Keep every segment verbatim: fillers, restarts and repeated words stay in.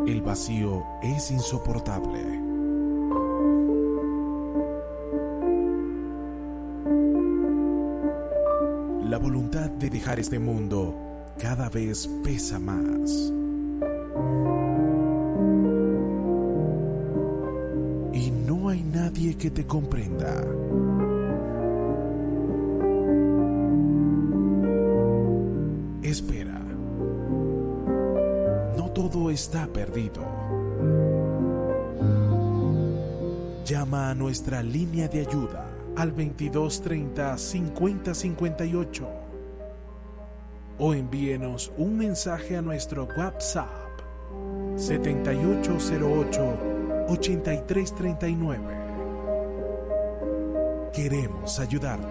El vacío es insoportable. La voluntad de dejar este mundo cada vez pesa más. Y no hay nadie que te comprenda. Espera. No todo está perdido. Llama a nuestra línea de ayuda al veintidós treinta cincuenta cincuenta y ocho o envíenos un mensaje a nuestro WhatsApp setenta y ocho cero ocho ochenta y tres treinta y nueve. Queremos ayudarte.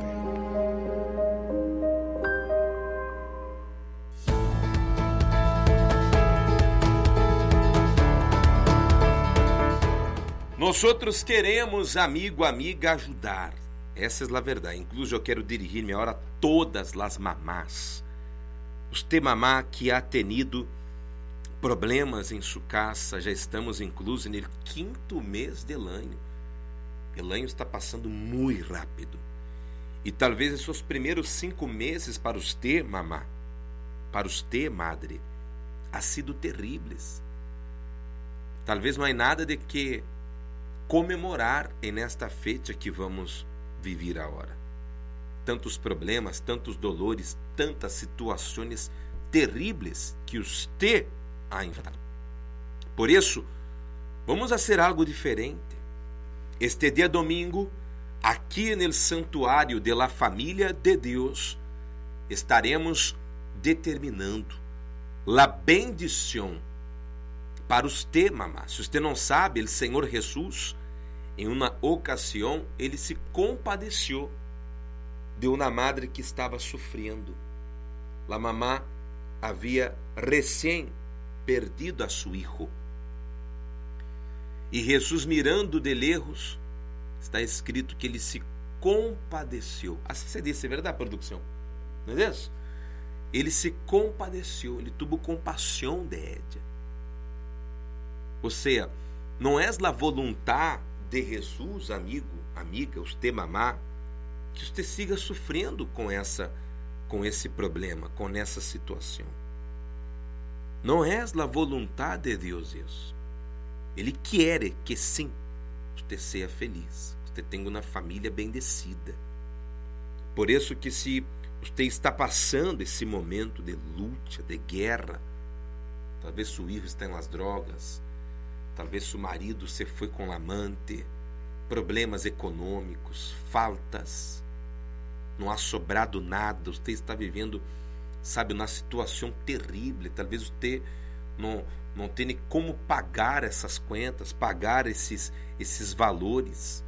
Nosotros queremos, amigo, amiga, ajudar. Essa é a verdade. Incluso eu quero dirigir-me agora a todas as mamás. Usted, mamá, que ha tenido problemas em sua casa, já estamos incluso no quinto mês del año. El año está passando muito rápido. E talvez esses primeiros cinco meses para usted, mamá, para usted, madre, ha sido terríveis. Talvez não há nada de que comemorar nesta feita que vamos viver agora. Tantos problemas, tantos dolores, tantas situações terríveis que você ha enfrentado. Por isso, vamos fazer algo diferente. Este dia domingo, aqui no santuário de la família de Deus, estaremos determinando a bendição para usted, mamá. Se você não sabe, o Senhor Jesus, em uma ocasião, ele se compadeceu de uma madre que estava sofrendo. A mamá havia recém perdido a seu filho. E Jesus, mirando de lejos, está escrito que ele se compadeceu. Assim se diz, é verdade, produção? Não é isso? Ele se compadeceu, ele teve compaixão de ella. Ou seja, não é a vontade de Jesus, amigo, amiga, você, mamá, que você siga sofrendo com essa, com esse problema, com essa situação. Não é a vontade de Deus isso. Ele quer que sim, você seja feliz, você tenha uma família bendecida. Por isso que se você está passando esse momento de luta, de guerra, talvez seu filho está nas drogas, talvez seu marido se foi com amante, problemas econômicos, faltas, não há sobrado nada, você está vivendo, sabe, uma situação terrível, talvez você não, não tenha como pagar essas contas, pagar esses, esses valores.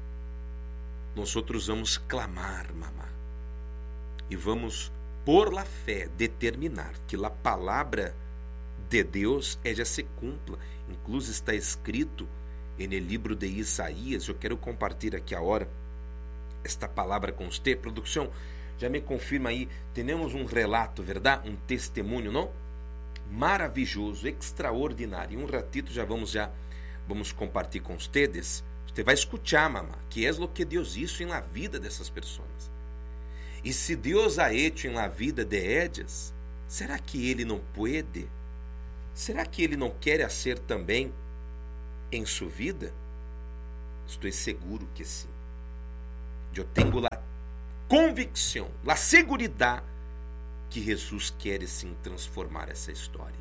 Nós outros vamos clamar, mamá, e vamos, por la fé, determinar que a palavra de Deus ella se cumpla. Incluso está escrito no livro de Isaías. Eu quero compartilhar aqui agora esta palavra com você. Produção, já me confirma aí, temos um relato, verdade? Um testemunho, não? Maravilhoso, extraordinário. Um ratito já vamos já vamos compartilhar com vocês. Você vai escutar, mamá, que é o que Deus hizo na vida dessas pessoas. E se Deus ha hecho na vida de ellas, será que Ele não pode? Será que Ele não quer fazer também em sua vida? Estou seguro que sim. Eu tenho a convicção, a segurança que Jesus quer sim transformar essa história.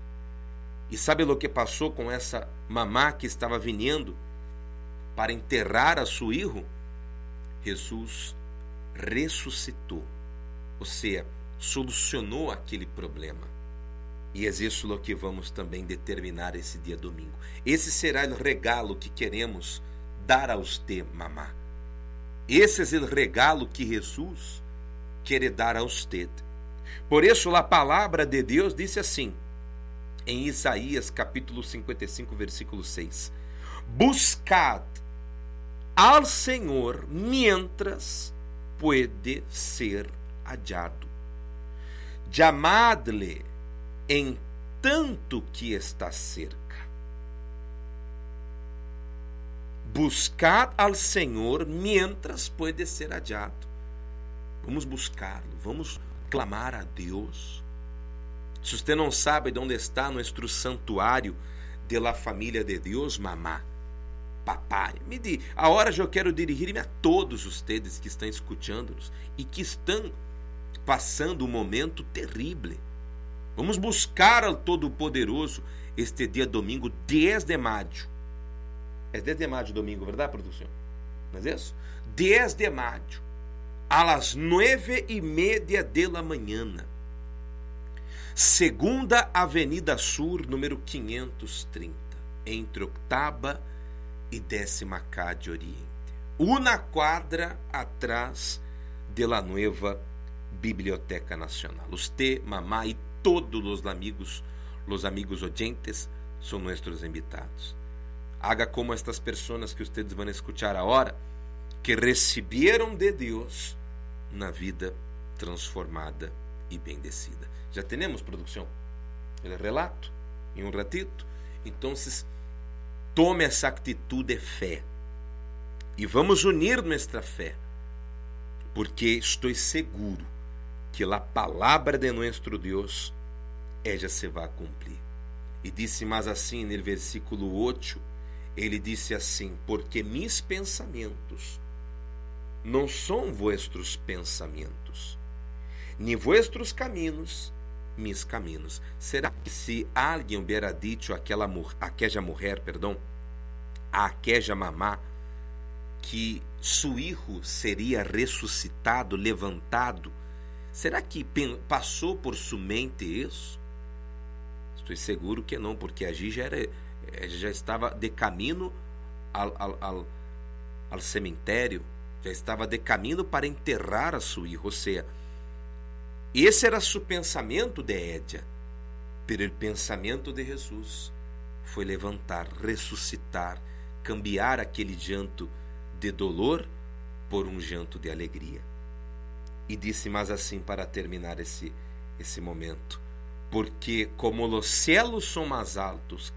E sabe o que passou com essa mamá que estava vindo para enterrar a seu filho? Jesus ressuscitou, ou seja, solucionou aquele problema. E é isso o que vamos também determinar esse dia domingo. Esse será o regalo que queremos dar a você, mamá. Esse é o regalo que Jesus quer dar a você. Por isso, a palavra de Deus disse assim, em Isaías capítulo cinquenta e cinco, versículo seis: Buscad al Senhor mientras puede ser hallado. Llamadle en tanto que está cerca. Buscar ao Senhor mientras pode ser adiado. Vamos buscá-lo, vamos clamar a Deus. Se você não sabe de onde está nosso santuário de la família de Deus, mamá, papai, me diga, agora eu quero dirigir-me a todos vocês que estão escutando-nos e que estão passando um momento terrível. Vamos buscar ao Todo-Poderoso este dia domingo, dez de maio. É dez de maio domingo, verdade, produção? Não é isso? dez de maio, às nove e meia da manhã. Segunda Avenida Sur, número quinhentos e trinta, entre Octava e Décima K de Oriente. Uma quadra atrás de la nueva Biblioteca Nacional. Usted, mamá e todos os amigos, os amigos oyentes, são nossos invitados. Haga como estas pessoas que vocês vão escuchar agora, que receberam de Deus na vida transformada e bendecida. Já temos, produção? O relato? Em um ratito? Então, tome essa atitude de fé. E vamos unir nossa fé. Porque estou seguro que a palavra de nosso Deus ella se vai cumprir. E disse mais assim no versículo oito, ele disse assim: porque mis pensamentos não são vossos pensamentos, nem vossos caminhos, mis caminhos. Será que se alguém hubiera dito aquela, aquela mulher, perdão, a aquela mamá, que seu filho seria ressuscitado, levantado, será que passou por sua mente isso? Estou seguro que não, porque a Gi já, era, já estava de caminho ao, ao, ao, ao cemitério, já estava de caminho para enterrar a sua filha. Ou seja, esse era seu pensamento de Édia, pero o pensamento de Jesus foi levantar, ressuscitar, cambiar aquele janto de dolor por um janto de alegria. E disse mais assim para terminar esse, esse momento: porque como os céus são mais altos